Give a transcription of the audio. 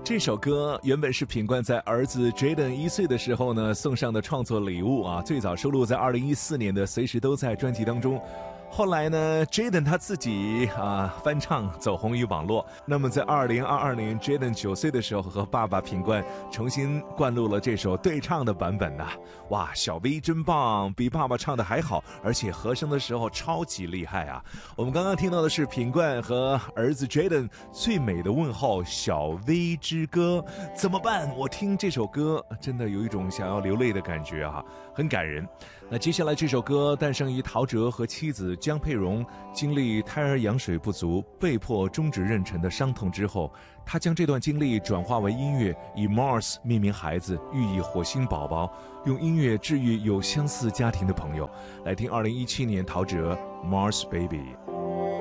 这首歌原本是品冠在儿子 Jaden 1岁的时候呢送上的创作礼物啊，最早收录在2014年的《随时都在》专辑当中。后来呢 Jaden 他自己翻唱走红于网络。那么在2022年 Jaden 9岁的时候，和爸爸品冠重新灌录了这首对唱的版本呢。哇，小 V 真棒，比爸爸唱的还好，而且和声的时候超级厉害啊。我们刚刚听到的是品冠和儿子 Jaden 最美的问候，小 V 之歌。怎么办？我听这首歌真的有一种想要流泪的感觉啊，很感人。那接下来这首歌诞生于陶喆和妻子江佩蓉经历胎儿羊水不足被迫终止妊娠的伤痛之后，他将这段经历转化为音乐，以 Mars 命名孩子，寓意火星宝宝，用音乐治愈有相似家庭的朋友。来听2017年陶喆 Mars Baby。